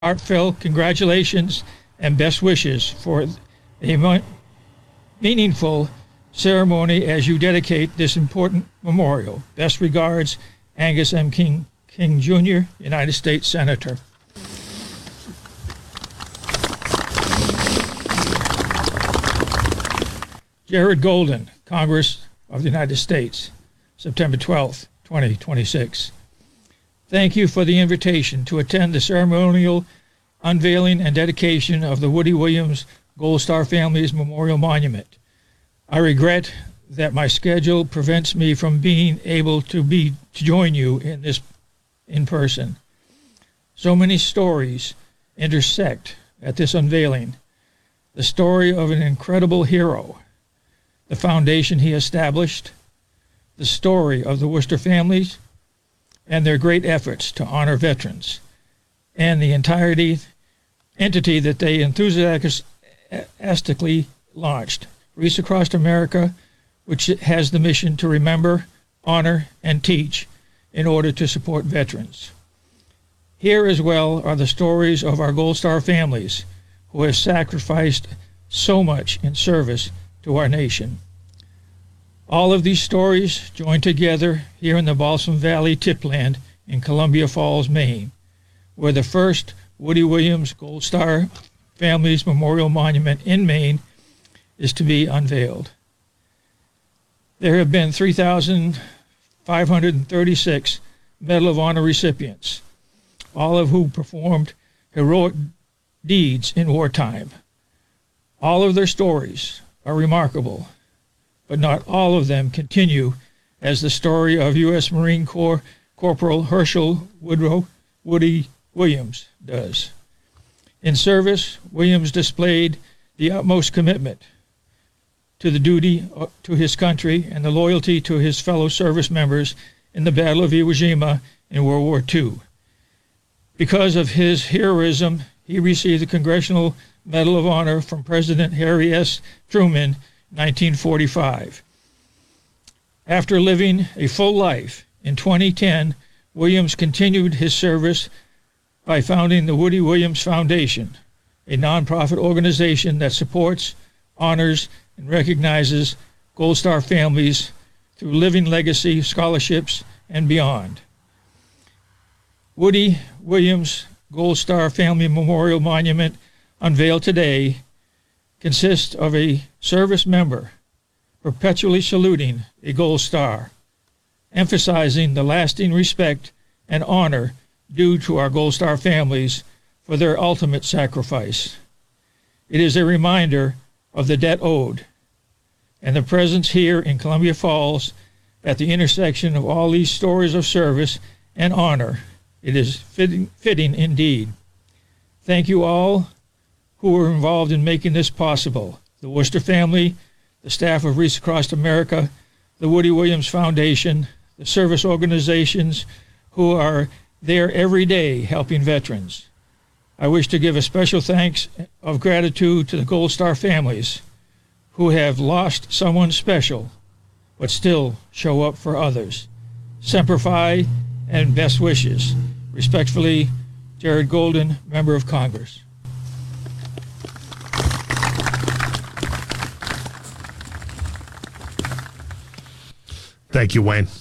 Heartfelt congratulations and best wishes for a meaningful ceremony as you dedicate this important memorial. Best regards, Angus M. King Jr., United States Senator. Jared Golden, Congress of the United States, September 12, 2026. Thank you for the invitation to attend the ceremonial unveiling and dedication of the Woody Williams Gold Star Family's Memorial Monument. I regret that my schedule prevents me from being able to join you in person. So many stories intersect at this unveiling. The story of an incredible hero, the foundation he established, the story of the Worcester families and their great efforts to honor veterans, and the entity that they enthusiastically launched, Reach Across America, which has the mission to remember, honor, and teach in order to support veterans. Here as well are the stories of our Gold Star families who have sacrificed so much in service to our nation. All of these stories join together here in the Balsam Valley Tipland in Columbia Falls, Maine, where the first Woody Williams Gold Star Family's Memorial Monument in Maine is to be unveiled. There have been 3,536 Medal of Honor recipients, all of whom performed heroic deeds in wartime. All of their stories are remarkable, but not all of them continue as the story of U.S. Marine Corps Corporal Herschel Woody Williams does. In service, Williams displayed the utmost commitment to the duty to his country and the loyalty to his fellow service members in the Battle of Iwo Jima in World War II. Because of his heroism, he received the Congressional Medal of Honor from President Harry S. Truman in 1945. After living a full life, in 2010, Williams continued his service by founding the Woody Williams Foundation, a nonprofit organization that supports, honors, and recognizes Gold Star families through living legacy scholarships and beyond. Woody Williams Gold Star Family Memorial Monument, unveiled today, consists of a service member perpetually saluting a gold star, emphasizing the lasting respect and honor due to our Gold Star families for their ultimate sacrifice. It is a reminder of the debt owed, and the presence here in Columbia Falls at the intersection of all these stories of service and honor. It is fitting indeed. Thank you all who were involved in making this possible. The Worcester family, the staff of Reach Across America, the Woody Williams Foundation, the service organizations who are there every day helping veterans. I wish to give a special thanks of gratitude to the Gold Star families who have lost someone special but still show up for others. Semper Fi and best wishes. Respectfully, Jared Golden, Member of Congress. Thank you, Wayne.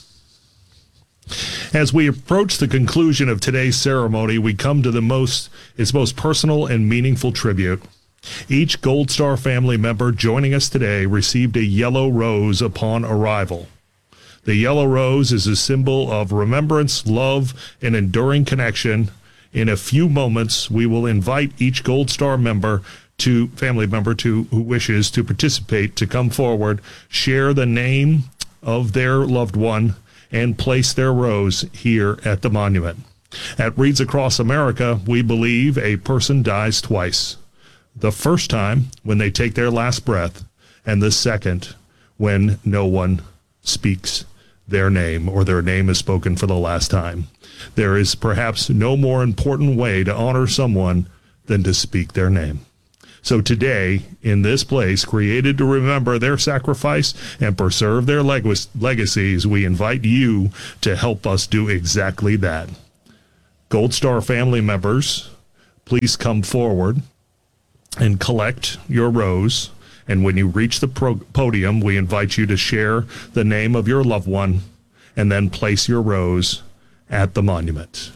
As we approach the conclusion of today's ceremony, we come to its most personal and meaningful tribute. Each Gold Star family member joining us today received a yellow rose upon arrival. The yellow rose is a symbol of remembrance, love, and enduring connection. In a few moments, we will invite each Gold Star family member who wishes to participate to come forward, share the name of their loved one, and place their rose here at the monument. At Reads Across America, we believe a person dies twice. The first time when they take their last breath, and the second when no one speaks their name or their name is spoken for the last time. There is perhaps no more important way to honor someone than to speak their name. So today, in this place created to remember their sacrifice and preserve their legacies, we invite you to help us do exactly that. Gold Star family members, please come forward and collect your rose. And when you reach the podium, we invite you to share the name of your loved one and then place your rose at the monument.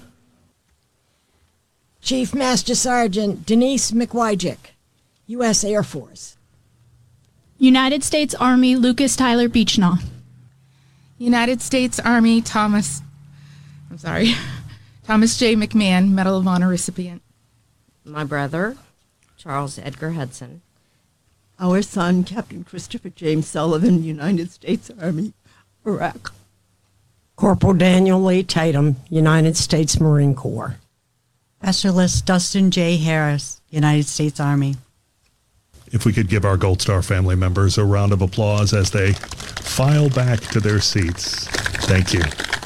Chief Master Sergeant Denise McWyjick, U.S. Air Force. United States Army Lucas Tyler Beechnaw. United States Army Thomas J. McMahon, Medal of Honor recipient. My brother, Charles Edgar Hudson. Our son, Captain Christopher James Sullivan, United States Army, Iraq. Corporal Daniel Lee Tatum, United States Marine Corps. Master List Dustin J. Harris, United States Army. If we could give our Gold Star family members a round of applause as they file back to their seats. Thank you.